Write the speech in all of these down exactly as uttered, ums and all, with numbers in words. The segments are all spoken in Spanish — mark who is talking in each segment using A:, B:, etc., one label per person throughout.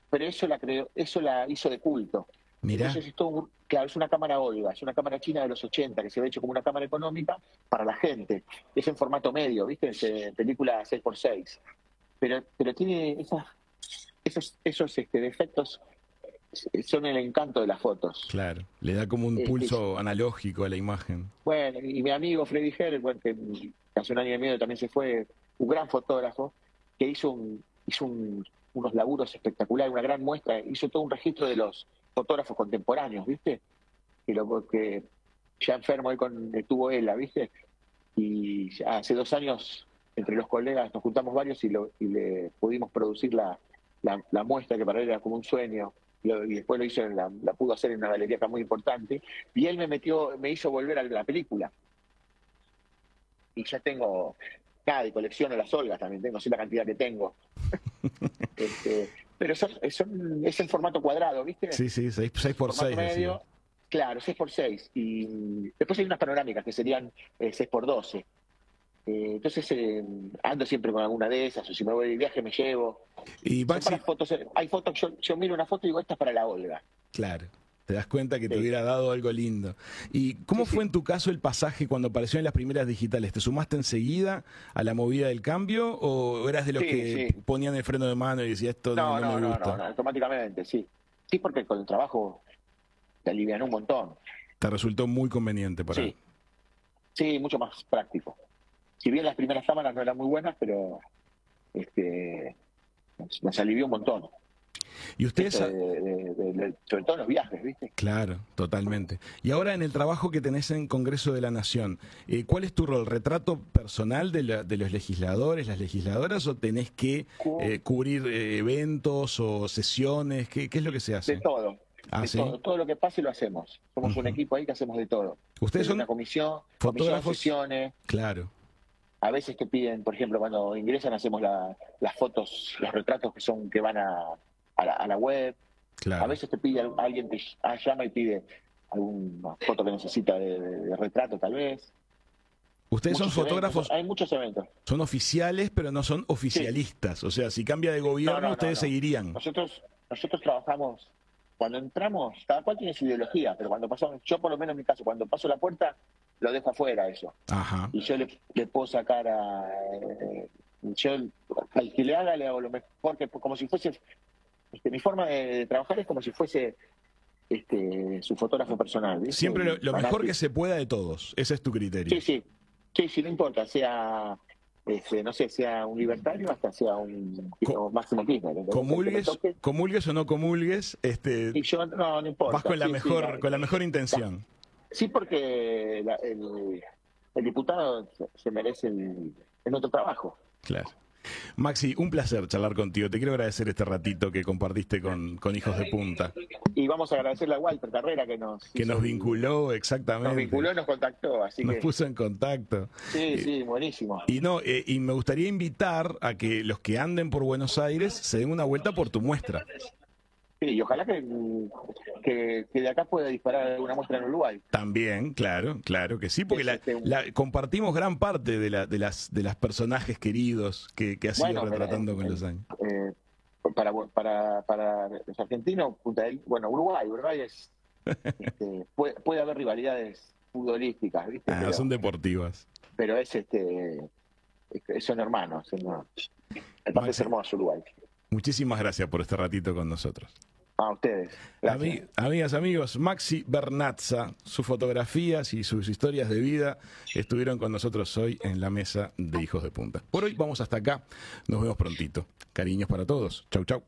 A: pero eso la creó, eso la hizo de culto.
B: Mirá.
A: Entonces, esto, claro, es una cámara Olga, es una cámara china de los ochenta, que se ve hecho como una cámara económica para la gente. Es en formato medio, ¿viste? Es eh, película seis por seis. Pero, pero tiene esas, esos, esos este, defectos, son el encanto de las fotos.
B: Claro, le da como un
A: Eh,
B: pulso analógico a la imagen.
A: Bueno, y mi amigo Freddy Herr, bueno, que hace un año y medio también se fue, un gran fotógrafo, que hizo, un, hizo un, unos laburos espectaculares, una gran muestra, hizo todo un registro de los fotógrafos contemporáneos, ¿viste? Que, lo, que ya enfermo ahí con el tubo ELA, ¿viste? Y ya hace dos años, entre los colegas, nos juntamos varios y, lo, y le pudimos producir la, la, la muestra, que para él era como un sueño, y, y después lo hizo en la, la pudo hacer en una galería acá muy importante, y él me metió, me hizo volver a la película. Y ya tengo, cada de colecciono las Olgas también, tengo, sé la cantidad que tengo. este, pero son, son, es en formato cuadrado, ¿viste?
B: Sí, sí, seis por seis.
A: Medio, claro, seis por seis. Y después hay unas panorámicas que serían eh, seis por doce. Eh, entonces eh, ando siempre con alguna de esas, o si me voy de viaje me llevo.
B: Y Maxi...
A: para fotos, hay fotos, yo, yo miro una foto y digo, esta es para la Olga.
B: Claro. Te das cuenta que
A: sí.
B: te hubiera dado algo lindo. ¿Y cómo
A: sí,
B: fue
A: sí.
B: en tu caso el pasaje cuando apareció en las primeras digitales? ¿Te sumaste enseguida a la movida del cambio o eras de los
A: sí,
B: que
A: sí.
B: ponían el freno de mano y decías esto no,
A: no,
B: no,
A: no
B: me
A: no,
B: gusta?
A: no, no, automáticamente, sí. Sí, porque con el trabajo te alivianó un montón.
B: Te resultó muy conveniente para
A: Sí, sí, mucho más práctico. Si bien las primeras cámaras no eran muy buenas, pero este, nos alivió un montón.
B: Y ustedes,
A: de, de, de, de, sobre todo en los viajes, ¿viste?
B: Claro, totalmente. Y ahora en el trabajo que tenés en Congreso de la Nación, eh, ¿cuál es tu rol? ¿Retrato personal de, la, de los legisladores, las legisladoras, o tenés que eh, cubrir eh, eventos o sesiones? ¿Qué, ¿Qué es lo que se hace?
A: De todo.
B: Ah,
A: de
B: ¿sí?
A: todo, todo lo que pase lo hacemos. Somos uh-huh. un equipo ahí que hacemos de todo.
B: Ustedes son
A: una comisión,
B: fotógrafos,
A: comisión, sesiones.
B: Claro.
A: A veces te piden, por ejemplo, cuando ingresan hacemos la, las fotos, los retratos que son que van a, a, la, a la web.
B: Claro.
A: A veces te pide alguien te ah, llama y pide alguna foto que necesita de, de, de retrato, tal vez.
B: Ustedes
A: muchos
B: son fotógrafos.
A: Eventos, hay muchos eventos.
B: Son oficiales, pero no son oficialistas. Sí. O sea, si cambia de gobierno, no, no, ustedes no, no. seguirían.
A: Nosotros, nosotros trabajamos. Cuando entramos, cada cual tiene su ideología, pero cuando pasamos, yo por lo menos en mi caso, cuando paso la puerta, lo dejo afuera eso.
B: Ajá.
A: Y yo le, le puedo sacar a. Eh, yo al que le haga, le hago lo mejor, que como si fuese. Este, mi forma de, de trabajar es como si fuese este, su fotógrafo personal. ¿viste?
B: Siempre lo, lo mejor que se pueda de todos. Ese es tu criterio.
A: Sí, sí. Sí, sí, no importa, sea. Este, no sé, sea un libertario hasta sea un
B: Co
A: Máximo Kirchner.
B: Comulgues, comulgues o no comulgues, este,
A: y yo, no, no importa.
B: vas con la
A: sí,
B: mejor,
A: sí,
B: con la mejor intención.
A: Sí, porque la, el, el diputado se merece el, el otro trabajo.
B: Claro. Maxi, un placer charlar contigo. Te quiero agradecer este ratito que compartiste con, con Hijos de Punta.
A: Y vamos a agradecerle a Walter Carrera que nos...
B: Que nos vinculó, exactamente.
A: Nos vinculó y nos contactó. Así
B: nos
A: que...
B: puso en contacto.
A: Sí, eh, sí, buenísimo.
B: Y, no, eh, y me gustaría invitar a que los que anden por Buenos Aires se den una vuelta por tu muestra.
A: Sí, y ojalá que, que, que de acá pueda disparar alguna muestra en Uruguay.
B: También, claro, claro que sí, porque la, la, compartimos gran parte de, la, de las de las personajes queridos que, que has bueno, ido retratando eh, con eh, los años.
A: Eh, para, para, para los argentinos, Punta del, bueno, Uruguay, Uruguay es, este, puede, puede haber rivalidades futbolísticas, ¿viste?
B: Ah,
A: pero,
B: son deportivas.
A: Pero es este, son hermanos, son, aparte es hermoso Uruguay.
B: Muchísimas gracias por este ratito con nosotros.
A: A ustedes.
B: Ami amigas, amigos, Maxi Bernatza, sus fotografías y sus historias de vida estuvieron con nosotros hoy en la mesa de Hijos de Punta. Por hoy vamos hasta acá. Nos vemos prontito. Cariños para todos. Chau, chau.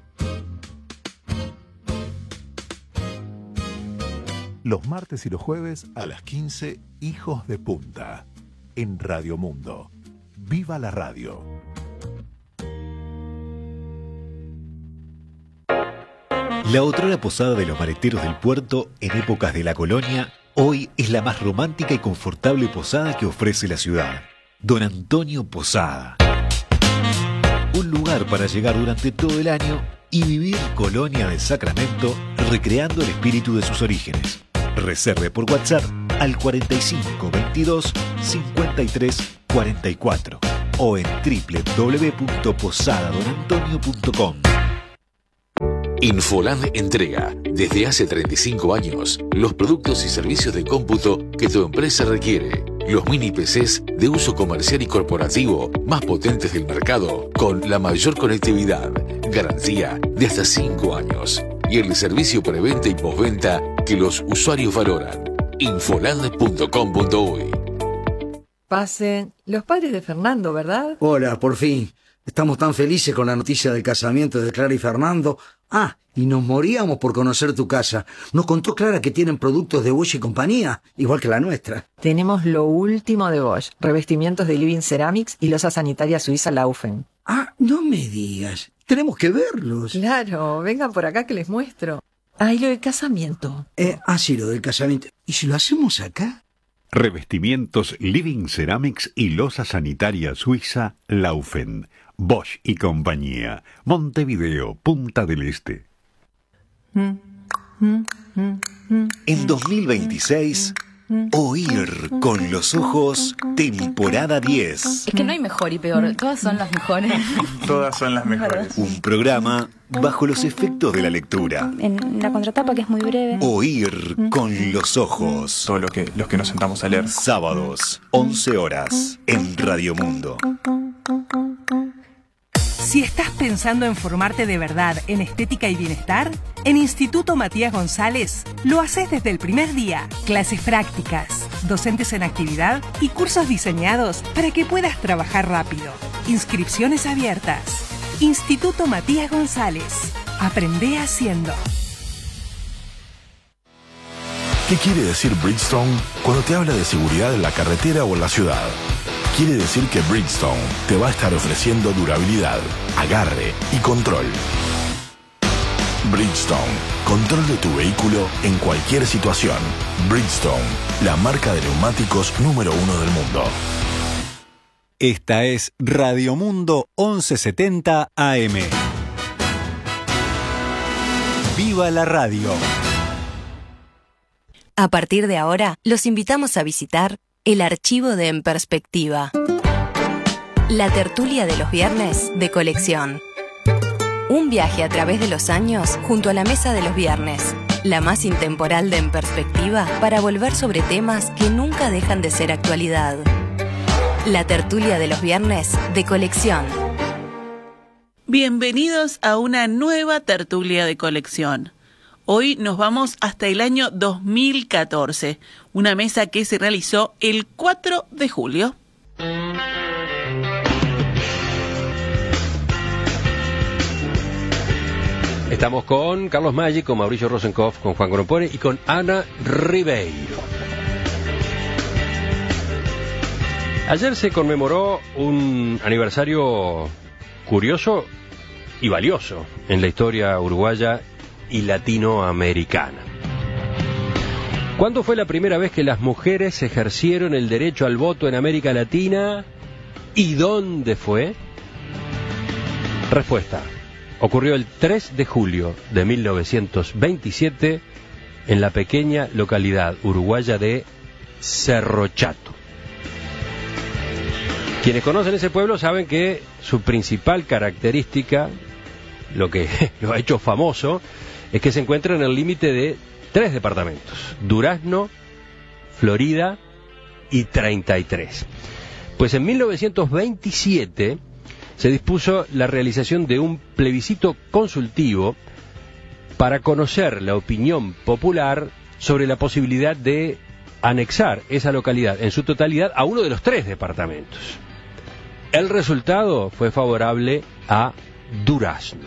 C: Los martes y los jueves a las quince, Hijos de Punta, en Radio Mundo. ¡Viva la radio!
D: La otrora posada de los maleteros del puerto en épocas de la colonia, hoy es la más romántica y confortable posada que ofrece la ciudad. Don Antonio Posada. Un lugar para llegar durante todo el año y vivir Colonia del Sacramento recreando el espíritu de sus orígenes. Reserve por WhatsApp al cuarenta y cinco veintidós cincuenta y tres cuarenta y cuatro o en doble u doble u doble u punto posada don antonio punto com.
E: Infoland entrega, desde hace treinta y cinco años, los productos y servicios de cómputo que tu empresa requiere. Los mini P Cs de uso comercial y corporativo más potentes del mercado, con la mayor conectividad, garantía de hasta cinco años y el servicio preventa y postventa que los usuarios valoran. infoland punto com punto uy.
F: Pasen. Los padres de Fernando, ¿verdad?
G: Hola, por fin. Estamos tan felices con la noticia del casamiento de Clara y Fernando. Ah, y nos moríamos por conocer tu casa. Nos contó Clara que tienen productos de Bosch y compañía, igual que la nuestra.
F: Tenemos lo último de Bosch, revestimientos de Living Ceramics y losa sanitaria suiza Laufen.
G: Ah, no me digas. Tenemos que verlos.
F: Claro, vengan por acá que les muestro. Ah, y lo del casamiento.
G: Eh, ah, sí, lo del casamiento. ¿Y si lo hacemos acá?
C: Revestimientos Living Ceramics y losa sanitaria suiza Laufen. Bosch y compañía. Montevideo, Punta del Este.
D: En dos mil veintiséis, Oír con los ojos, temporada diez.
H: Es que no hay mejor y peor, todas son las mejores.
I: Todas son las mejores.
D: Un programa bajo los efectos de la lectura.
J: En la contratapa, que es muy breve.
D: Oír con los ojos.
I: Todo lo que, los que nos sentamos a leer.
D: Sábados, once horas, en Radio Mundo.
K: Si estás pensando en formarte de verdad en estética y bienestar, en Instituto Matías González lo haces desde el primer día. Clases prácticas, docentes en actividad y cursos diseñados para que puedas trabajar rápido. Inscripciones abiertas. Instituto Matías González. Aprende haciendo.
L: ¿Qué quiere decir Bridgestone cuando te habla de seguridad en la carretera o en la ciudad? Quiere decir que Bridgestone te va a estar ofreciendo durabilidad, agarre y control. Bridgestone, control de tu vehículo en cualquier situación. Bridgestone, la marca de neumáticos número uno del mundo.
D: Esta es Radio Mundo once setenta A M. ¡Viva la radio!
M: A partir de ahora, los invitamos a visitar el archivo de En Perspectiva. La tertulia de los viernes de colección. Un viaje a través de los años junto a la mesa de los viernes. La más intemporal de En Perspectiva para volver sobre temas que nunca dejan de ser actualidad. La tertulia de los viernes de colección.
N: Bienvenidos a una nueva tertulia de colección. Hoy nos vamos hasta el año dos mil catorce, una mesa que se realizó el cuatro de julio.
O: Estamos con Carlos Maggi, con Mauricio Rosenkopf, con Juan Grompone y con Ana Ribeiro. Ayer se conmemoró un aniversario curioso y valioso en la historia uruguaya y latinoamericana. ¿Cuándo fue la primera vez que las mujeres ejercieron el derecho al voto en América Latina? ¿Y dónde fue? Respuesta. Ocurrió el tres de julio de mil novecientos veintisiete en la pequeña localidad uruguaya de Cerro Chato. Quienes conocen ese pueblo saben que su principal característica, lo que lo ha hecho famoso, es que se encuentra en el límite de tres departamentos: Durazno, Florida y treinta y tres. Pues en mil novecientos veintisiete se dispuso la realización de un plebiscito consultivo para conocer la opinión popular sobre la posibilidad de anexar esa localidad en su totalidad a uno de los tres departamentos. El resultado fue favorable a Durazno.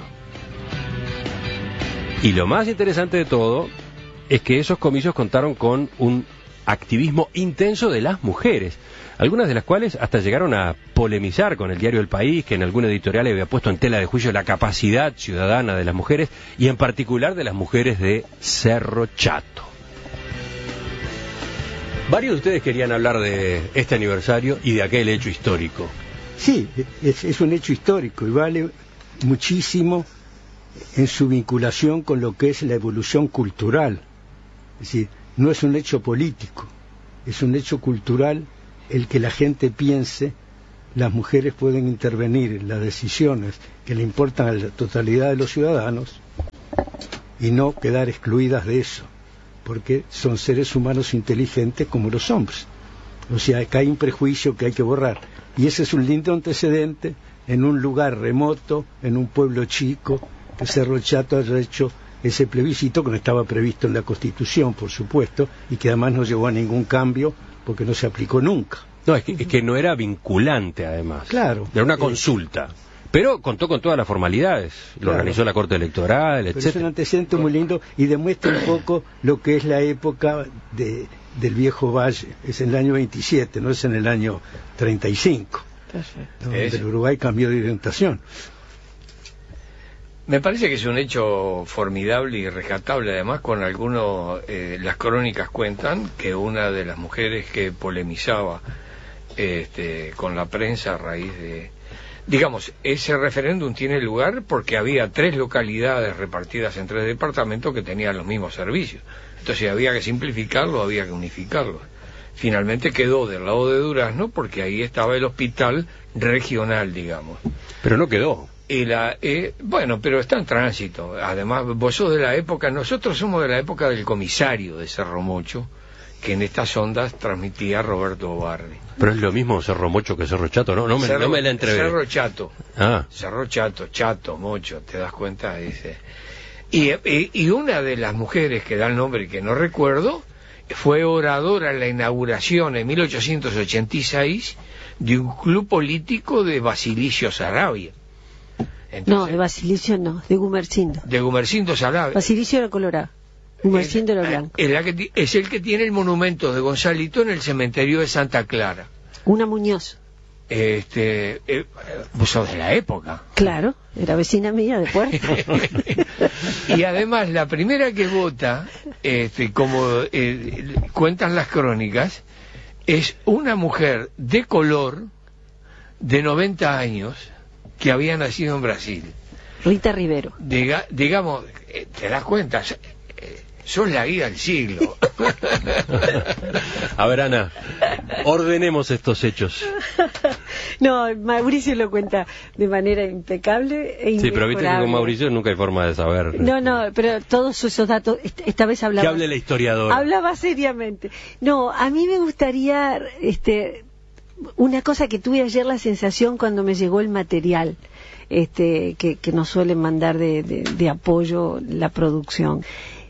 O: Y lo más interesante de todo es que esos comicios contaron con un activismo intenso de las mujeres, algunas de las cuales hasta llegaron a polemizar con el diario El País, que en algún editorial había puesto en tela de juicio la capacidad ciudadana de las mujeres, y en particular de las mujeres de Cerro Chato. Varios de ustedes querían hablar de este aniversario y de aquel hecho histórico.
P: Sí, es, es un hecho histórico y vale muchísimo en su vinculación con lo que es la evolución cultural. Es decir, no es un hecho político, es un hecho cultural el que la gente piense las mujeres pueden intervenir en las decisiones que le importan a la totalidad de los ciudadanos y no quedar excluidas de eso, porque son seres humanos inteligentes como los hombres. O sea, acá hay un prejuicio que hay que borrar. Y ese es un lindo antecedente en un lugar remoto, en un pueblo chico, que Cerro Chato haya hecho ese plebiscito que no estaba previsto en la Constitución, por supuesto, y que además no llegó a ningún cambio porque no se aplicó nunca.
O: No, es que, es que no era vinculante, además.
P: Claro.
O: Era una consulta. Pero contó con todas las formalidades. Lo
P: Claro.
O: organizó la Corte Electoral,
P: Pero
O: etcétera.
P: es un antecedente muy lindo y demuestra un poco lo que es la época de, del Viejo Valle. Es en el año veintisiete, no es en el año treinta y cinco.
Q: Perfecto.
P: Donde
Q: Es-
P: el Uruguay cambió de orientación.
Q: Me parece que es un hecho formidable y rescatable, además con algunos, eh, las crónicas cuentan que una de las mujeres que polemizaba este, con la prensa a raíz de, digamos, ese referéndum tiene lugar porque había tres localidades repartidas en tres departamentos que tenían los mismos servicios, entonces había que simplificarlo, había que unificarlo. Finalmente quedó del lado de Durazno porque ahí estaba el hospital regional, digamos.
O: Pero no quedó.
Q: Y la, eh, bueno, pero está en tránsito. Además, vos sos de la época, nosotros somos de la época del comisario de Cerro Mocho, que en estas ondas transmitía Roberto Barri.
O: Pero es lo mismo Cerro Mocho que Cerro Chato, ¿no? No me,
Q: Cerro,
O: no me la entrevé.
Q: Cerro Chato.
O: Ah.
Q: Cerro Chato, Chato, Mocho, ¿te das cuenta? Dice. Y, y, y una de las mujeres que da el nombre que no recuerdo, fue oradora en la inauguración en mil ochocientos ochenta y seis de un club político de Basilicio Saravia.
R: No, de Basilicio no, de Gumersindo.
Q: De Gumersindo Saravia.
R: Basilicio era colorado, Gumersindo era blanco.
Q: Es, la que, es el que tiene el monumento de Gonzalito en el cementerio de Santa Clara.
R: Una Muñoz.
Q: Este, eh, vos sos de la época.
R: Claro, era vecina mía de Puerto.
Q: Y además la primera que vota, este, como eh, cuentan las crónicas, es una mujer de color de noventa años que había nacido en Brasil.
R: Rita Rivero.
Q: Diga, digamos, eh, te das cuenta, eh, sos la guía del siglo.
O: A ver, Ana, ordenemos estos hechos.
R: No, Mauricio lo cuenta de manera impecable e
O: Sí, pero viste que con
R: inmejorable.
O: Mauricio nunca hay forma de saber.
R: No, no, pero todos esos datos, est- esta vez hablaba...
O: Que hable la historiadora.
R: Hablaba seriamente. No, a mí me gustaría, este, una cosa que tuve ayer la sensación cuando me llegó el material, este, que, que nos suelen mandar de, de, de apoyo la producción.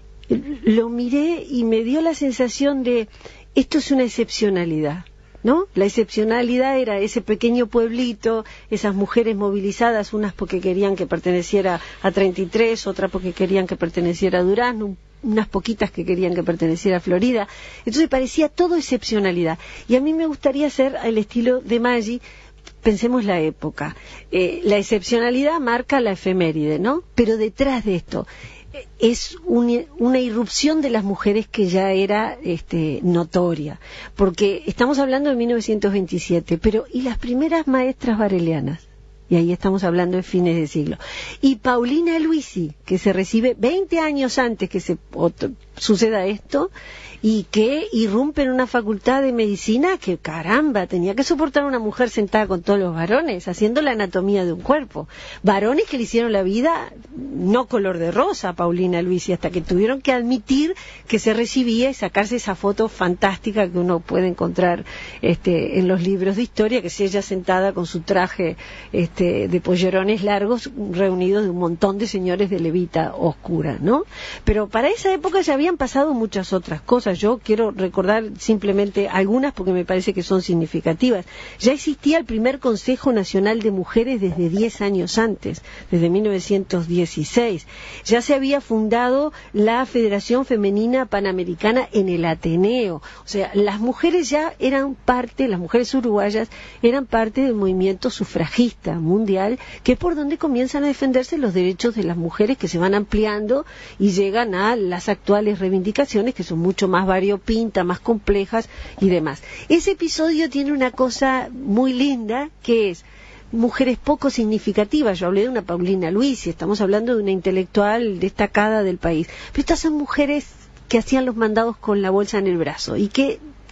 R: Lo miré y me dio la sensación de, esto es una excepcionalidad, ¿no? La excepcionalidad era ese pequeño pueblito, esas mujeres movilizadas, unas porque querían que perteneciera a treinta y tres, otras porque querían que perteneciera a Durazno, unas poquitas que querían que perteneciera a Florida. Entonces parecía todo excepcionalidad. Y a mí me gustaría hacer el estilo de Maggi. Pensemos la época. Eh, la excepcionalidad marca la efeméride, ¿no? Pero detrás de esto eh, es un, una irrupción de las mujeres que ya era este, notoria. Porque estamos hablando de mil novecientos veintisiete, pero ¿y las primeras maestras barelianas? Y ahí estamos hablando de fines de siglo. Y Paulina Luisi, que se recibe veinte años antes que se otro, suceda esto, y que irrumpe en una facultad de medicina que, caramba, tenía que soportar una mujer sentada con todos los varones, haciendo la anatomía de un cuerpo. Varones que le hicieron la vida no color de rosa a Paulina Luisi, hasta que tuvieron que admitir que se recibía y sacarse esa foto fantástica que uno puede encontrar este, en los libros de historia, que es ella sentada con su traje este, de pollerones largos, reunidos de un montón de señores de levita oscura, ¿no? Pero para esa época ya habían pasado muchas otras cosas. Yo quiero recordar simplemente algunas porque me parece que son significativas. Ya existía el primer Consejo Nacional de Mujeres desde diez años antes, desde mil novecientos dieciséis. Ya se había fundado la Federación Femenina Panamericana en el Ateneo. O sea, las mujeres ya eran parte, las mujeres uruguayas eran parte del movimiento sufragista mundial, que es por donde comienzan a defenderse los derechos de las mujeres, que se van ampliando y llegan a las actuales reivindicaciones, que son mucho más variopintas, más complejas y demás. Ese episodio tiene una cosa muy linda, que es mujeres poco significativas. Yo hablé de una Paulina Luisi, estamos hablando de una intelectual destacada del país, pero estas son mujeres que hacían los mandados con la bolsa en el brazo y que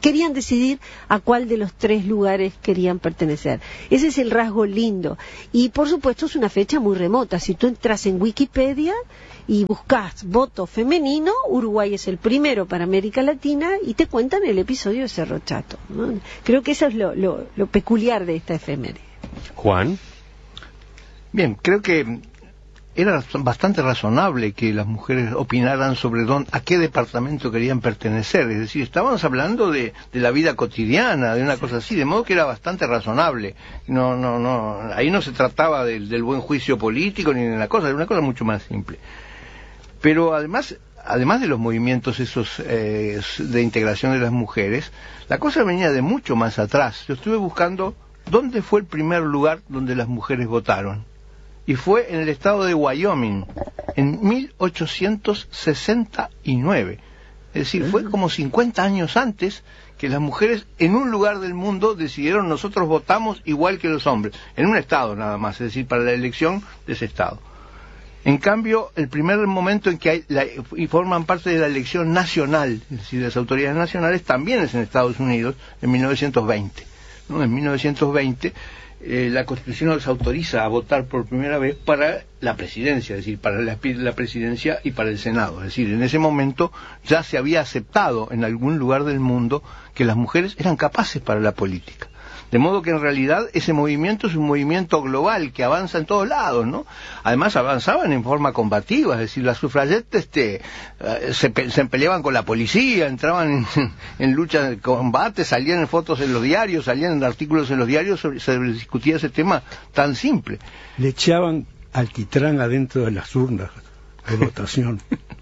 R: querían decidir a cuál de los tres lugares querían pertenecer. Ese es el rasgo lindo. Y por supuesto es una fecha muy remota. Si tú entras en Wikipedia y buscas voto femenino, Uruguay es el primero para América Latina y te cuentan el episodio de Cerro Chato, ¿no? Creo que eso es lo, lo, lo peculiar de esta efeméride.
O: Juan.
S: Bien, creo que era bastante razonable que las mujeres opinaran sobre dónde, a qué departamento querían pertenecer. Es decir, estábamos hablando de, de la vida cotidiana, de una cosa así, de modo que era bastante razonable. No, no, no, ahí no se trataba del, del buen juicio político ni de la cosa, era una cosa mucho más simple. Pero además, además de los movimientos esos eh, de integración de las mujeres, la cosa venía de mucho más atrás. Yo estuve buscando dónde fue el primer lugar donde las mujeres votaron. Y fue en el estado de Wyoming, en mil ochocientos sesenta y nueve. Es decir, fue como cincuenta años antes que las mujeres en un lugar del mundo decidieron nosotros votamos igual que los hombres, en un estado nada más, es decir, para la elección de ese estado. En cambio, el primer momento en que hay la, y forman parte de la elección nacional, es decir, de las autoridades nacionales, también es en Estados Unidos, en mil novecientos veinte. ¿No? En mil novecientos veinte... Eh, la Constitución nos autoriza a votar por primera vez para la presidencia, es decir, para la, la presidencia y para el Senado. Es decir, en ese momento ya se había aceptado en algún lugar del mundo que las mujeres eran capaces para la política. De modo que en realidad ese movimiento es un movimiento global que avanza en todos lados, ¿no? Además avanzaban en forma combativa, es decir, las sufragettes este, se, se peleaban con la policía, entraban en, en lucha de combate, salían en fotos en los diarios, salían en artículos en los diarios, sobre, se discutía ese tema tan simple.
P: Le echaban alquitrán adentro de las urnas de votación.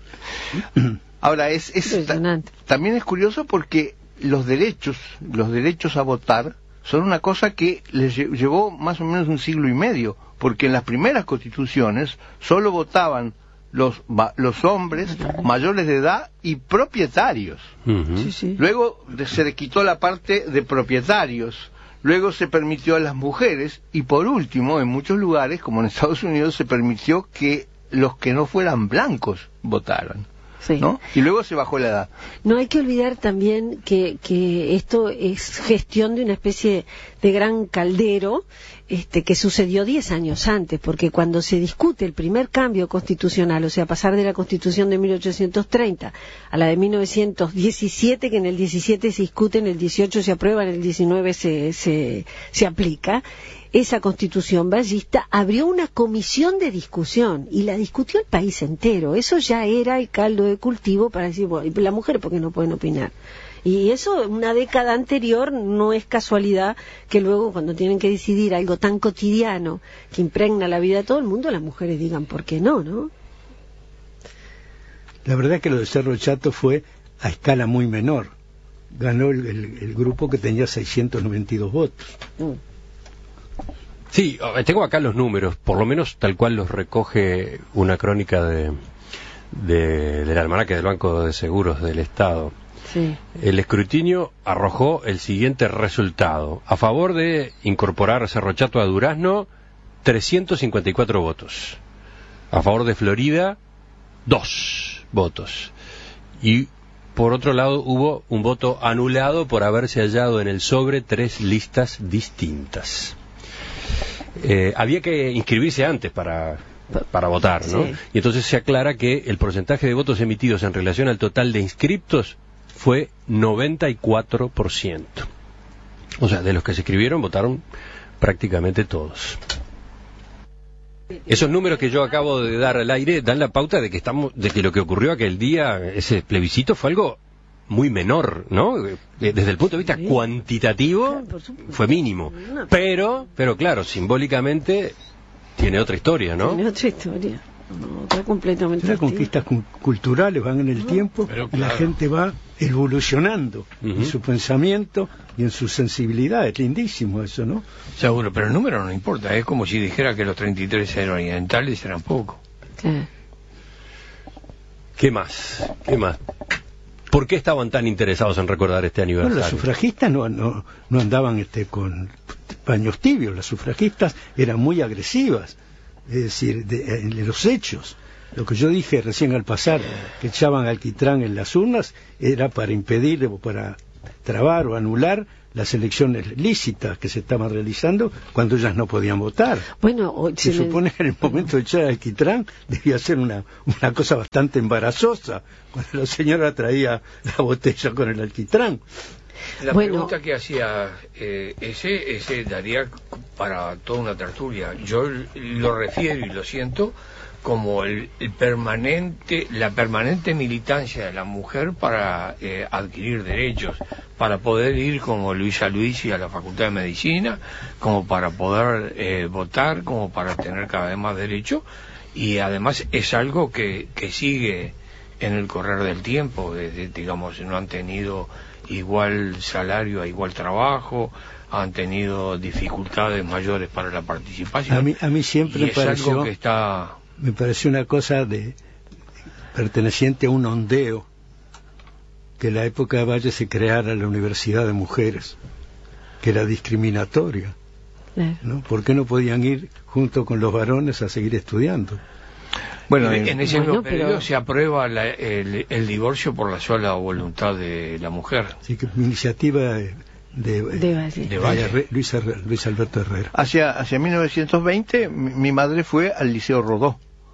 S: Ahora, es, es ta, también es curioso porque los derechos, los derechos a votar son una cosa que les llevó más o menos un siglo y medio, porque en las primeras constituciones solo votaban los, los hombres mayores de edad y propietarios. Uh-huh. Sí, sí. Luego se le quitó la parte de propietarios, luego se permitió a las mujeres y por último, en muchos lugares, como en Estados Unidos, se permitió que los que no fueran blancos votaran. Sí. ¿No? Y luego se bajó la edad.
R: No hay que olvidar también que, que esto es gestión de una especie de gran caldero este, que sucedió diez años antes, porque cuando se discute el primer cambio constitucional, o sea, pasar de la Constitución de mil ochocientos treinta a la de mil novecientos diecisiete, que en el diecisiete se discute, en el dieciocho se aprueba, en el diecinueve se, se, se aplica, esa Constitución ballista abrió una comisión de discusión y la discutió el país entero. Eso ya era el caldo de cultivo para decir, bueno, ¿y las mujeres por qué no pueden opinar? Y eso, una década anterior, no es casualidad que luego, cuando tienen que decidir algo tan cotidiano que impregna la vida de todo el mundo, las mujeres digan por qué no, ¿no?
P: La verdad es que lo de Cerro Chato fue a escala muy menor. Ganó el, el, el grupo que tenía seiscientos noventa y dos votos. Mm.
O: Sí, tengo acá los números, por lo menos tal cual los recoge una crónica de, de del almanaque del Banco de Seguros del Estado. Sí. El escrutinio arrojó el siguiente resultado. A favor de incorporar Cerro Chato a Durazno, trescientos cincuenta y cuatro votos. A favor de Florida, dos votos. Y por otro lado hubo un voto anulado por haberse hallado en el sobre tres listas distintas. Eh, había que inscribirse antes para, para votar, ¿no? Sí. Y entonces se aclara que el porcentaje de votos emitidos en relación al total de inscriptos fue noventa y cuatro por ciento. O sea, de los que se inscribieron votaron prácticamente todos. Esos números que yo acabo de dar al aire dan la pauta de que estamos, de que lo que ocurrió aquel día, ese plebiscito, fue algo muy menor, ¿no? Desde el punto de vista sí. cuantitativo fue mínimo, pero, pero claro, simbólicamente tiene otra historia, ¿no?
R: Tiene otra historia, no, otra completamente.
P: Las conquistas culturales van en el no, tiempo, claro. Y la gente va evolucionando uh-huh. en su pensamiento y en su sensibilidad. Es lindísimo eso, ¿no?
Q: Seguro, pero el número no importa, es como si dijera que los treinta y tres eran orientales, eran poco.
O: ¿Qué? ¿Qué más? ¿Qué más? ¿Por qué estaban tan interesados en recordar este aniversario?
P: Bueno, las sufragistas no, no, no andaban este, con paños tibios, las sufragistas eran muy agresivas, es decir, de, de los hechos. Lo que yo dije recién al pasar, que echaban alquitrán en las urnas, era para impedir o para trabar o anular las elecciones lícitas que se estaban realizando cuando ellas no podían votar.
R: Bueno,
P: se, se supone que en el momento de echar alquitrán debía ser una, una cosa bastante embarazosa, cuando la señora traía la botella con el alquitrán.
Q: La
R: bueno,
Q: pregunta que hacía eh, ese, ese daría para toda una tertulia. Yo lo refiero y lo siento como el, el permanente, la permanente militancia de la mujer para eh, adquirir derechos, para poder ir como Luisa Luisi a la Facultad de Medicina, como para poder eh, votar, como para tener cada vez más derechos, y además es algo que, que sigue en el correr del tiempo, desde, digamos, no han tenido igual salario a igual trabajo, han tenido dificultades mayores para la participación.
P: A mí, a mí siempre
Q: y
P: me
Q: es
P: pareció,
Q: algo que está...
P: me pareció una cosa de perteneciente a un ondeo, que en la época de Valle se creara la Universidad de Mujeres, que era discriminatoria, ¿no? ¿Por qué no podían ir junto con los varones a seguir estudiando?
Q: Bueno, en, en ese
R: bueno,
Q: mismo periodo
R: pero...
Q: se aprueba la, el, el divorcio por la sola voluntad de la mujer.
P: Sí, que iniciativa de, de,
R: de, Valle.
Q: de Valle.
P: Luis, Luis Alberto Herrera.
S: Hacia, hacia mil novecientos veinte mi, mi madre fue al Liceo Rodó,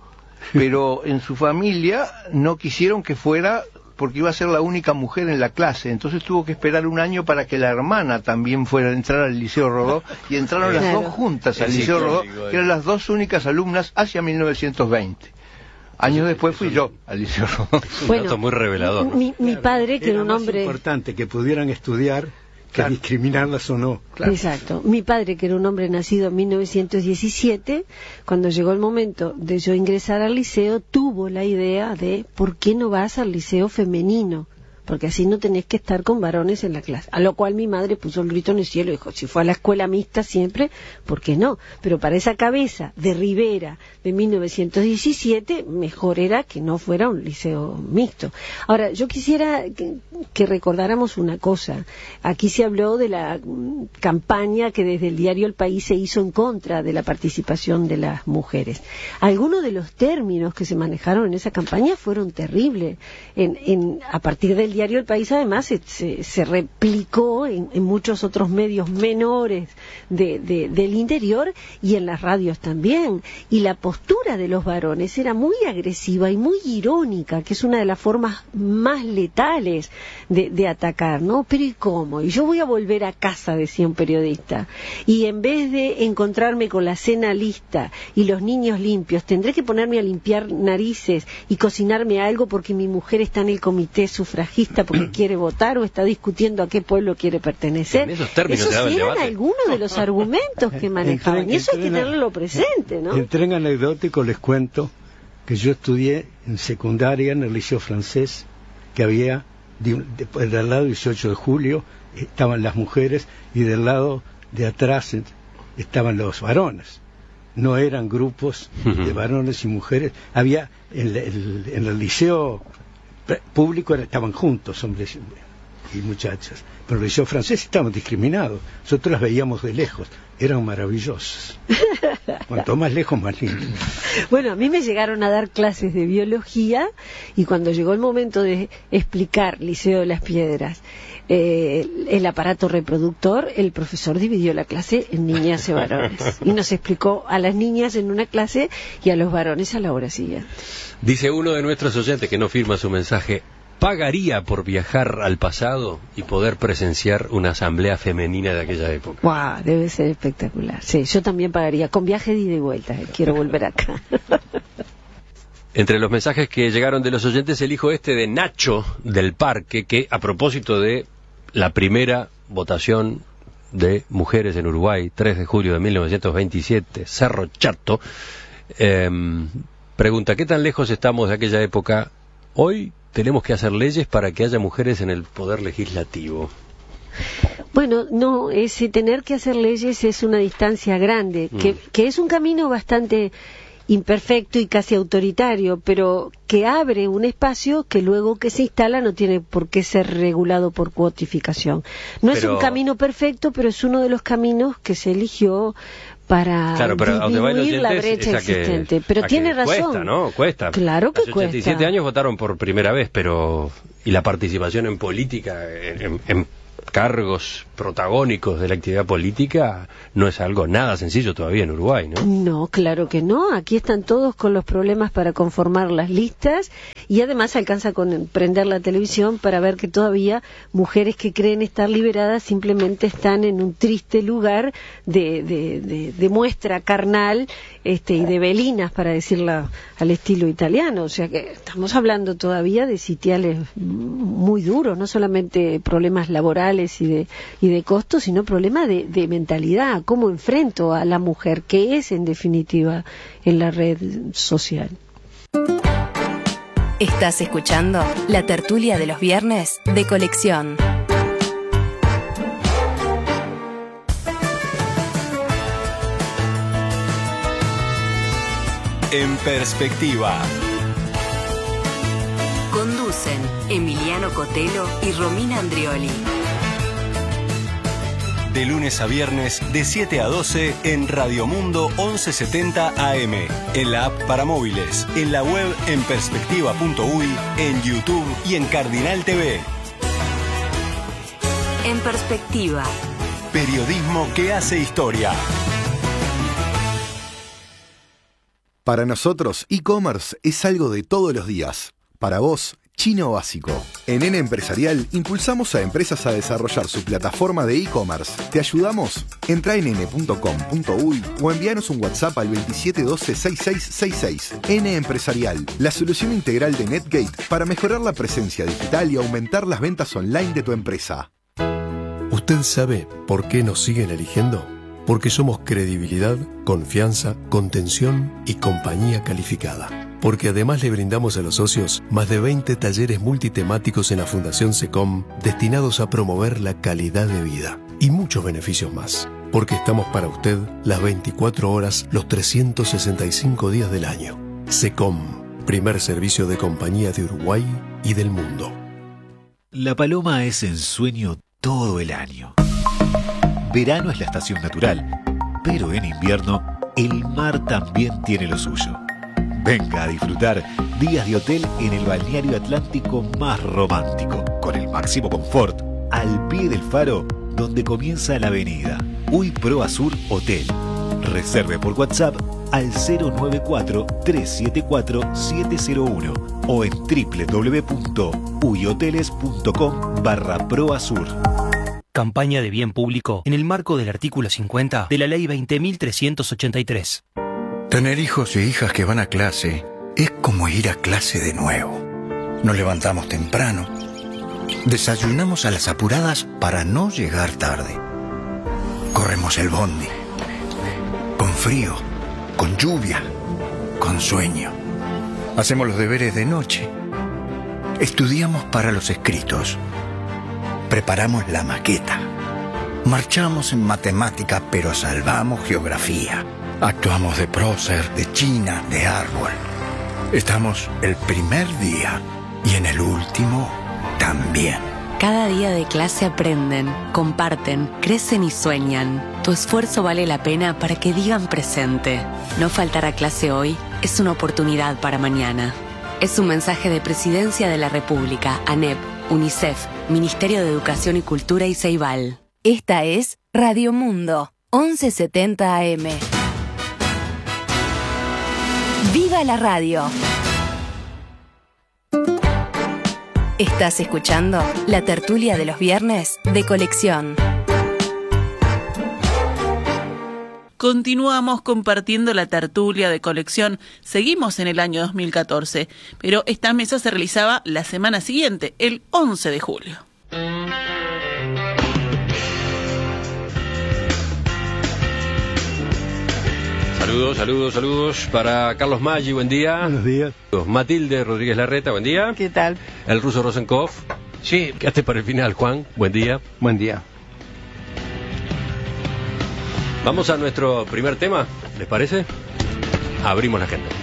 S: pero en su familia no quisieron que fuera porque iba a ser la única mujer en la clase, entonces tuvo que esperar un año para que la hermana también fuera a entrar al Liceo Rodó, y entraron
R: claro.
S: las dos juntas al
Q: Es
S: Liceo Rodó,
Q: icónico,
S: que eran las dos únicas alumnas hacia mil novecientos veinte. Años después fui yo al Liceo Rodó.
O: Un
R: bueno,
O: dato muy revelador.
R: Mi, mi padre, que era,
P: era
R: un
P: más
R: hombre...
P: importante que pudieran estudiar que
S: Claro.
P: discriminarlas o no.
S: Claro.
R: Exacto. Mi padre, que era un hombre nacido en mil novecientos diecisiete, cuando llegó el momento de yo ingresar al liceo, tuvo la idea de ¿por qué no vas al liceo femenino? Porque así no tenés que estar con varones en la clase. A lo cual mi madre puso el grito en el cielo y dijo, si fue a la escuela mixta siempre, ¿por qué no? Pero para esa cabeza de Rivera de mil novecientos diecisiete, mejor era que no fuera un liceo mixto. Ahora, yo quisiera que, que recordáramos una cosa. Aquí se habló de la mm, campaña que desde el diario El País se hizo en contra de la participación de las mujeres. Algunos de los términos que se manejaron en esa campaña fueron terribles. En, en, a partir del diario El País, además, se, se, se replicó en, en muchos otros medios menores de, de, del interior y en las radios también. Y la postura de los varones era muy agresiva y muy irónica, que es una de las formas más letales de, de atacar, ¿no? Pero ¿y cómo? Y yo voy a volver a casa, decía un periodista, y en vez de encontrarme con la cena lista y los niños limpios, tendré que ponerme a limpiar narices y cocinarme algo porque mi mujer está en el comité sufragista porque quiere votar o está discutiendo a qué pueblo quiere pertenecer.
O: En esos términos
R: Esos
O: se daba el
R: eran
O: debate.
R: algunos de los argumentos que manejaban.
P: En tren-
R: Y eso
P: en
R: hay que
P: tren-
R: tenerlo presente, ¿no?
P: En tren anecdótico les cuento que yo estudié en secundaria en el Liceo Francés, que había de, un- de- del lado dieciocho de julio estaban las mujeres y del lado de atrás eh, estaban los varones. No eran grupos de varones y mujeres. Había en el, el- en el liceo público era- estaban juntos hombres y muchachas, pero en el liceo francés estaban discriminados. Nosotros las veíamos de lejos, eran maravillosas. Cuanto más lejos, más lindo.
R: Bueno, a mí me llegaron a dar clases de biología y cuando llegó el momento de explicar Liceo de las Piedras, eh, el aparato reproductor, el profesor dividió la clase en niñas y varones y nos explicó a las niñas en una clase y a los varones a la hora siguiente.
O: Dice uno de nuestros oyentes que no firma su mensaje, pagaría por viajar al pasado y poder presenciar una asamblea femenina de aquella época.
R: ¡Guau! Debe ser espectacular. Sí, yo también pagaría, con viaje de ida y vuelta, eh, quiero volver acá.
O: Entre los mensajes que llegaron de los oyentes, elijo este de Nacho del Parque, que a propósito de la primera votación de mujeres en Uruguay, tres de julio de mil novecientos veintisiete, Cerro Chato, eh, pregunta, ¿qué tan lejos estamos de aquella época? Hoy tenemos que hacer leyes para que haya mujeres en el poder legislativo.
R: Bueno, no, ese tener que hacer leyes es una distancia grande, que,
O: Mm.
R: que es un camino bastante imperfecto y casi autoritario, pero que abre un espacio que luego que se instala no tiene por qué ser regulado por cuotificación. No es
O: Pero-
R: un camino perfecto, pero es uno de los caminos que se eligió para
O: claro, pero
R: disminuir la brecha existente. Que, pero tiene razón.
O: Cuesta, ¿no? Cuesta.
R: Claro que
O: Hace
R: cuesta.
O: ochenta y siete años votaron por primera vez, pero... Y la participación en política, en, en, en cargos protagónicos de la actividad política, no es algo nada sencillo todavía en Uruguay, ¿no?
R: No, claro que no. Aquí están todos con los problemas para conformar las listas y además alcanza con prender la televisión para ver que todavía mujeres que creen estar liberadas simplemente están en un triste lugar de, de, de, de muestra carnal este, y de velinas, para decirla al estilo italiano. O sea que estamos hablando todavía de sitiales muy duros, no solamente problemas laborales y de y de costos, sino problema de, de mentalidad, cómo enfrento a la mujer, que es en definitiva en la red social.
M: Estás escuchando la tertulia de los viernes de Colección.
T: En Perspectiva.
M: Conducen Emiliano Cotelo y Romina Andrioli.
T: De lunes a viernes, de siete a doce, en Radio Mundo once setenta A M, en la app para móviles, en la web en perspectiva punto uy, en YouTube y en Cardinal T V.
M: En Perspectiva.
T: Periodismo que hace historia.
U: Para nosotros, e-commerce es algo de todos los días. Para vos, chino básico. En N Empresarial impulsamos a empresas a desarrollar su plataforma de e-commerce. ¿Te ayudamos? Entra en ene punto com punto uy o envíanos un WhatsApp al veintisiete doce sesenta y seis sesenta y seis. N Empresarial, la solución integral de NetGate para mejorar la presencia digital y aumentar las ventas online de tu empresa.
V: ¿Usted sabe por qué nos siguen eligiendo? Porque somos credibilidad, confianza, contención y compañía calificada. Porque además le brindamos a los socios más de veinte talleres multitemáticos en la Fundación SECOM destinados a promover la calidad de vida y muchos beneficios más. Porque estamos para usted las veinticuatro horas, los trescientos sesenta y cinco días del año. SECOM, primer servicio de compañía de Uruguay y del mundo.
D: La paloma es ensueño todo el año. Verano es la estación natural, pero en invierno el mar también tiene lo suyo. Venga a disfrutar días de hotel en el balneario atlántico más romántico, con el máximo confort, al pie del faro, donde comienza la avenida Uy Pro Azur Hotel. Reserve por WhatsApp al cero nueve cuatro, tres siete cuatro, siete cero uno o en doble u doble u doble u punto uyhoteles punto com barra proazur.
W: Campaña de bien público en el marco del artículo cincuenta de la Ley veinte mil trescientos ochenta y tres.
X: Tener hijos e hijas que van a clase es como ir a clase de nuevo. Nos levantamos temprano, desayunamos a las apuradas para no llegar tarde. Corremos el bondi, con frío, con lluvia, con sueño. Hacemos los deberes de noche. Estudiamos para los escritos. Preparamos la maqueta. Marchamos en matemática, pero salvamos geografía. Actuamos de prócer, de china, de árbol. Estamos el primer día y en el último también.
M: Cada día de clase aprenden, comparten, crecen y sueñan. Tu esfuerzo vale la pena para que digan presente. No faltar a clase hoy es una oportunidad para mañana. Es un mensaje de Presidencia de la República, ANEP, UNICEF, Ministerio de Educación y Cultura y Ceibal. Esta es Radio Mundo, once setenta A M. ¡Viva la radio! Estás escuchando la tertulia de los viernes de Colección.
N: Continuamos compartiendo la tertulia de Colección. Seguimos en el año dos mil catorce, pero esta mesa se realizaba la semana siguiente, el once de julio.
O: Saludos, saludos, saludos para Carlos Maggi, buen día.
P: Buenos días.
O: Matilde Rodríguez Larreta, buen día.
Y: ¿Qué tal?
O: El ruso Rosenkopf.
S: Sí.
O: Quedaste para el final, Juan, buen día.
S: Buen día.
O: Vamos a nuestro primer tema, ¿les parece? Abrimos la agenda.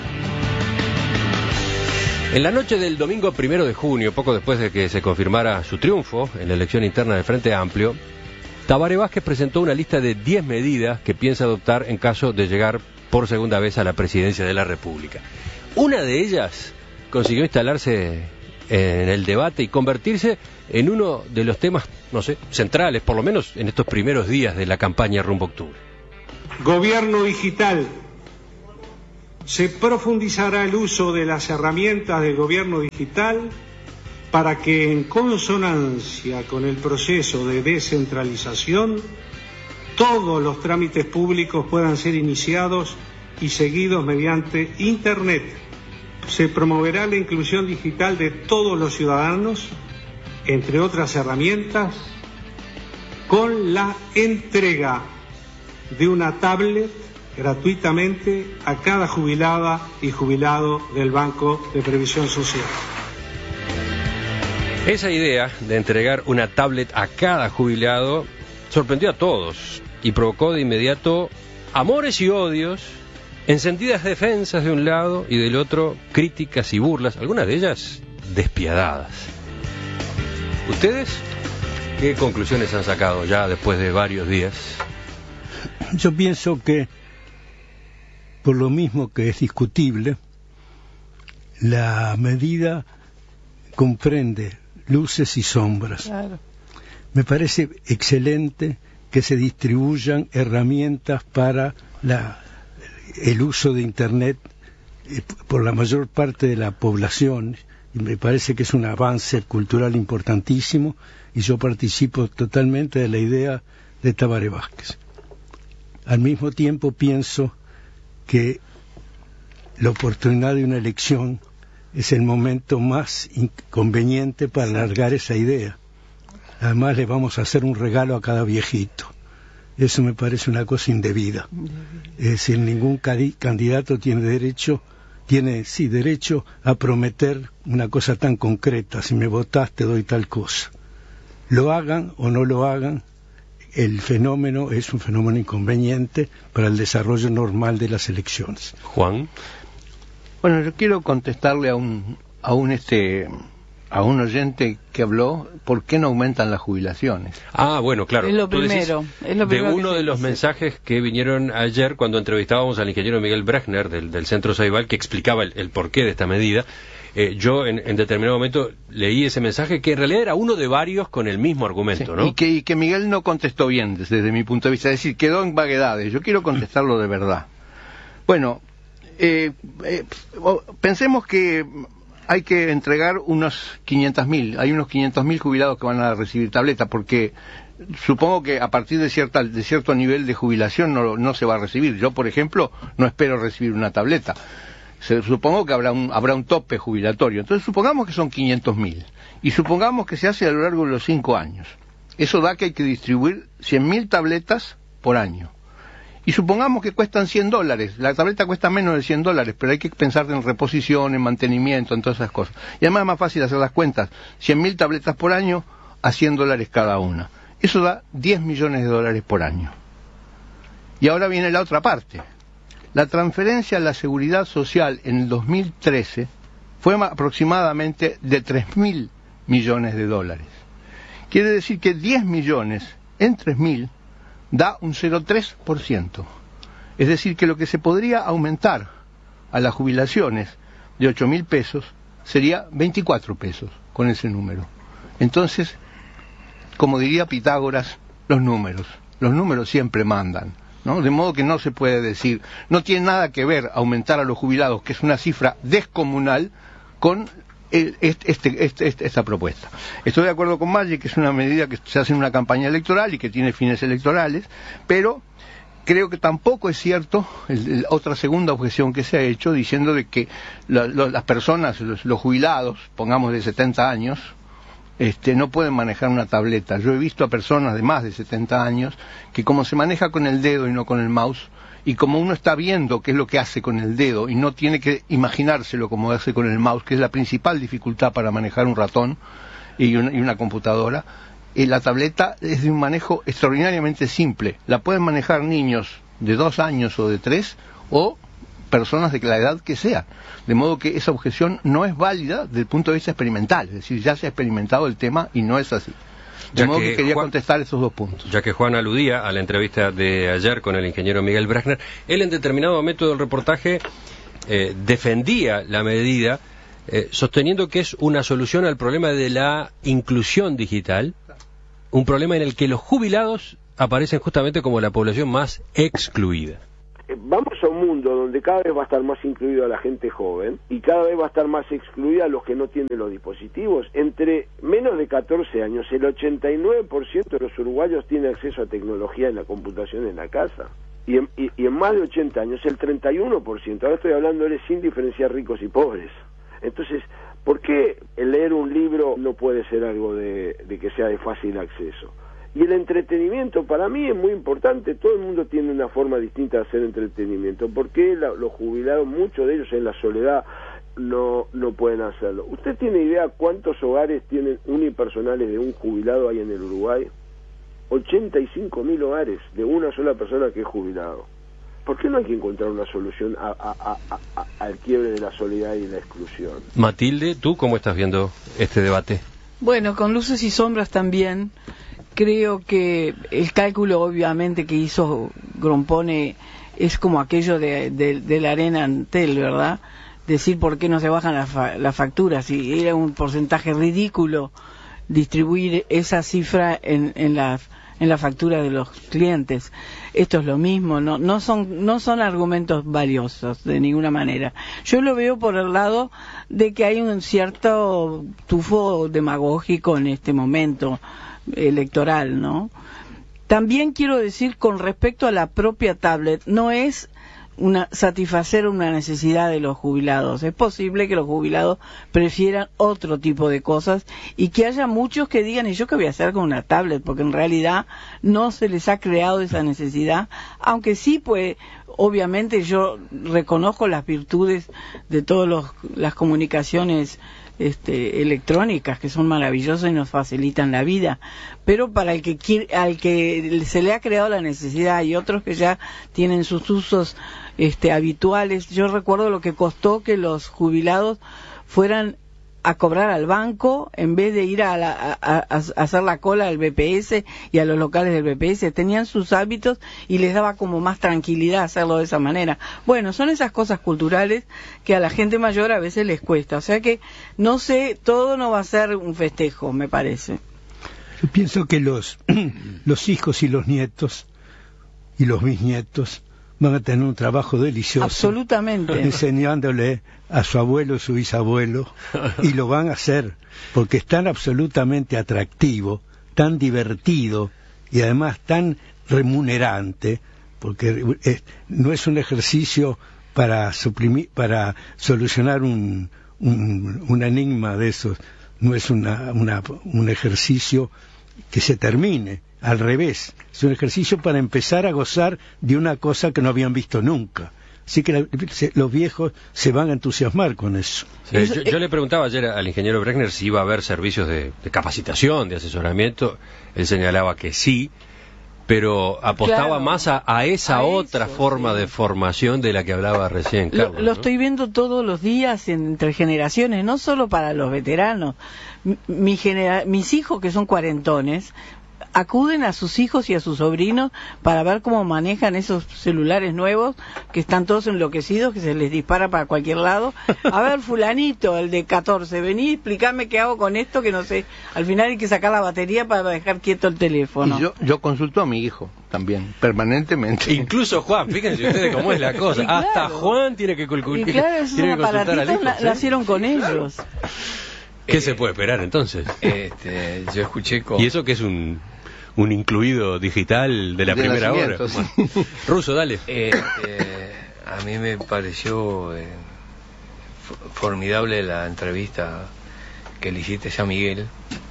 O: En la noche del domingo primero de junio, poco después de que se confirmara su triunfo en la elección interna del Frente Amplio, Tabaré Vázquez presentó una lista de diez medidas que piensa adoptar en caso de llegar por segunda vez a la presidencia de la República. Una de ellas consiguió instalarse en el debate y convertirse en uno de los temas, no sé, centrales, por lo menos en estos primeros días de la campaña rumbo a octubre.
A: Gobierno digital. Se profundizará el uso de las herramientas del gobierno digital para que, en consonancia con el proceso de descentralización, todos los trámites públicos puedan ser iniciados y seguidos mediante Internet. Se promoverá la inclusión digital de todos los ciudadanos, entre otras herramientas, con la entrega de una tablet gratuitamente a cada jubilada y jubilado del Banco de Previsión Social.
O: Esa idea de entregar una tablet a cada jubilado sorprendió a todos y provocó de inmediato amores y odios, encendidas defensas de un lado y del otro críticas y burlas, algunas de ellas despiadadas. ¿Ustedes qué conclusiones han sacado ya después de varios días?
P: Yo pienso que, por lo mismo que es discutible, la medida comprende luces y sombras. Claro. Me parece excelente que se distribuyan herramientas para la, el uso de Internet eh, por la mayor parte de la población, y me parece que es un avance cultural importantísimo, y yo participo totalmente de la idea de Tabaré Vázquez. Al mismo tiempo pienso que la oportunidad de una elección es el momento más inconveniente para alargar esa idea. Además le vamos a hacer un regalo a cada viejito. Eso me parece una cosa indebida. Es decir, ningún candidato tiene derecho, tiene sí derecho a prometer una cosa tan concreta. Si me votás te doy tal cosa. Lo hagan o no lo hagan, el fenómeno es un fenómeno inconveniente para el desarrollo normal de las elecciones.
O: Juan.
S: Bueno, yo quiero contestarle a un a un este a un oyente que habló por qué no aumentan las jubilaciones.
O: Ah, bueno, claro.
N: Es lo primero. Es lo primero
O: de uno
N: de
O: los
N: dice.
O: mensajes que vinieron ayer cuando entrevistábamos al ingeniero Miguel Brechner del, del Centro Ceibal, que explicaba el, el porqué de esta medida. Eh, yo en, en determinado momento leí ese mensaje que en realidad era uno de varios con el mismo argumento,
S: Sí,
O: ¿no?
S: Y que, y que Miguel no contestó bien desde, desde mi punto de vista, es decir, quedó en vaguedades. Yo quiero contestarlo de verdad. Bueno, eh, eh, pensemos que hay que entregar unos quinientos mil, hay unos quinientos mil jubilados que van a recibir tabletas, porque supongo que a partir de cierta de cierto nivel de jubilación no, no se va a recibir. Yo, por ejemplo, no espero recibir una tableta. Se, supongo que habrá un, habrá un tope jubilatorio. Entonces supongamos que son quinientos mil y supongamos que se hace a lo largo de los cinco años. Eso da que hay que distribuir cien mil tabletas por año. Y supongamos que cuestan cien dólares. La tableta cuesta menos de cien dólares, pero hay que pensar en reposición, en mantenimiento, en todas esas cosas. Y además es más fácil hacer las cuentas. cien mil tabletas por año a cien dólares cada una. Eso da diez millones de dólares por año. Y ahora viene la otra parte. La transferencia a la seguridad social en el dos mil trece fue aproximadamente de tres mil millones de dólares. Quiere decir que diez millones en tres mil da un cero coma tres por ciento. Es decir, que lo que se podría aumentar a las jubilaciones de ocho mil pesos sería veinticuatro pesos con ese número. Entonces, como diría Pitágoras, los números. Los números siempre mandan, ¿no? De modo que no se puede decir, no tiene nada que ver aumentar a los jubilados, que es una cifra descomunal, con el, este, este, este, esta propuesta. Estoy de acuerdo con Maggi, que es una medida que se hace en una campaña electoral y que tiene fines electorales, pero creo que tampoco es cierto el, el, otra segunda objeción que se ha hecho, diciendo de que la, lo, las personas, los, los jubilados, pongamos de setenta años, Este, no pueden manejar una tableta. Yo he visto a personas de más de setenta años que, como se maneja con el dedo y no con el mouse, y como uno está viendo qué es lo que hace con el dedo y no tiene que imaginárselo como hace con el mouse, que es la principal dificultad para manejar un ratón y una, y una computadora, eh, la tableta es de un manejo extraordinariamente simple. La pueden manejar niños de dos años o de tres, o personas de la edad que sea. De modo que esa objeción no es válida desde el punto de vista experimental. Es decir, ya se ha experimentado el tema y no es así. De modo que quería Juan, contestar esos dos puntos.
O: Ya que Juan aludía a la entrevista de ayer con el ingeniero Miguel Brechner, él en determinado momento del reportaje eh, defendía la medida, eh, sosteniendo que es una solución al problema de la inclusión digital, un problema en el que los jubilados aparecen justamente como la población más excluida.
B: Vamos a un mundo donde cada vez va a estar más incluida la gente joven y cada vez va a estar más excluida los que no tienen los dispositivos. Entre menos de catorce años, el ochenta y nueve por ciento de los uruguayos tiene acceso a tecnología en la computación en la casa. Y en, y, y en más de ochenta años, el treinta y uno por ciento. Ahora estoy hablando sin diferenciar ricos y pobres. Entonces, ¿por qué el leer un libro no puede ser algo de, de que sea de fácil acceso? Y el entretenimiento para mí es muy importante. Todo el mundo tiene una forma distinta de hacer entretenimiento. ¿Por qué la, los jubilados, muchos de ellos en la soledad, no no pueden hacerlo? ¿Usted tiene idea cuántos hogares tienen unipersonales de un jubilado hay en el Uruguay? ochenta y cinco mil hogares de una sola persona que es jubilado. ¿Por qué no hay que encontrar una solución a, a, a, a, al quiebre de la soledad y la exclusión?
O: Matilde, ¿tú cómo estás viendo este debate?
E: Bueno, con luces y sombras también. Creo que el cálculo obviamente que hizo Grompone es como aquello de, de, de la arena Antel, ¿verdad? Decir por qué no se bajan las fa la facturas, si era un porcentaje ridículo distribuir esa cifra en, en la en la factura de los clientes. Esto es lo mismo, no no son no son argumentos valiosos de ninguna manera. Yo lo veo por el lado de que hay un cierto tufo demagógico en este momento electoral, ¿no? También quiero decir con respecto a la propia tablet, no es una satisfacer una necesidad de los jubilados. Es posible que los jubilados prefieran otro tipo de cosas y que haya muchos que digan, ¿y yo qué voy a hacer con una tablet? Porque en realidad no se les ha creado esa necesidad, aunque sí, pues, obviamente yo reconozco las virtudes de todas las comunicaciones Este, electrónicas que son maravillosas y nos facilitan la vida, pero para el que quiere, al que se le ha creado la necesidad y otros que ya tienen sus usos este, habituales. Yo recuerdo lo que costó que los jubilados fueran a cobrar al banco en vez de ir a, la, a, a, a hacer la cola al B P S y a los locales del B P S. Tenían sus hábitos y les daba como más tranquilidad hacerlo de esa manera. Bueno, son esas cosas culturales que a la gente mayor a veces les cuesta. O sea que, no sé, todo no va a ser un festejo, me parece.
P: Yo pienso que los, los hijos y los nietos y los bisnietos van a tener un trabajo delicioso.
E: Absolutamente.
P: Enseñándole a su abuelo y su bisabuelo, y lo van a hacer, porque es tan absolutamente atractivo, tan divertido, y además tan remunerante, porque es, no es un ejercicio para suprimir, para solucionar un, un, un enigma de esos, no es una, una, un ejercicio que se termine. Al revés, es un ejercicio para empezar a gozar de una cosa que no habían visto nunca. Así que la, se, los viejos se van a entusiasmar con eso.
O: Sí, yo, yo le preguntaba ayer al ingeniero Brechner si iba a haber servicios de, de capacitación, de asesoramiento. Él señalaba que sí, pero apostaba claro, más a, a esa a otra eso, forma sí. de formación de la que hablaba recién Carlos.
E: Lo, lo ¿no? estoy viendo todos los días entre generaciones, no solo para los veteranos. Mi genera mis hijos, que son cuarentones, acuden a sus hijos y a sus sobrinos para ver cómo manejan esos celulares nuevos que están todos enloquecidos, que se les dispara para cualquier lado. A ver, fulanito, el de catorce, vení, explícame qué hago con esto, que no sé. Al final hay que sacar la batería para dejar quieto el teléfono.
S: Y yo, yo consulto a mi hijo también, permanentemente.
O: Incluso Juan, fíjense ustedes cómo es la cosa. Claro. Hasta Juan tiene que, calcul
E: y claro, tiene que consultar al hijo. ¿Sí? Nacieron con ellos.
O: ¿Qué
Q: eh,
O: se puede esperar entonces?
Q: Este, yo escuché con...
O: ¿Y eso que es un... un incluido digital de la de primera hora?
Q: Sí.
O: Ruso, dale.
Q: Eh, eh, a mí me pareció eh, formidable la entrevista que le hiciste a Miguel,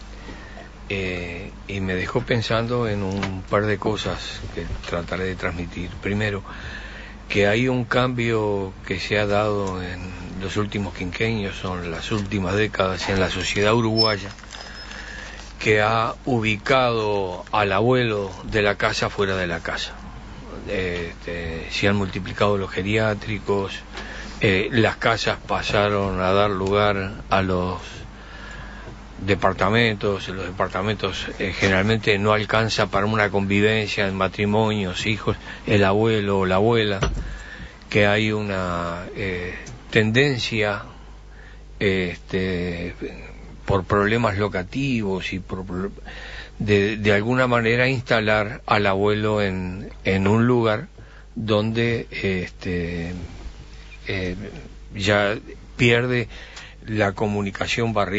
Q: eh, y me dejó pensando en un par de cosas que trataré de transmitir. Primero, que hay un cambio que se ha dado en los últimos quinquenios, son las últimas décadas en la sociedad uruguaya, que ha ubicado al abuelo de la casa fuera de la casa. Este, se han multiplicado los geriátricos, eh, las casas pasaron a dar lugar a los departamentos, los departamentos eh, generalmente no alcanza para una convivencia en matrimonios, hijos, el abuelo o la abuela, que hay una eh, tendencia este, por problemas locativos y por, de, de alguna manera instalar al abuelo en, en un lugar donde este, eh, ya pierde la comunicación barrial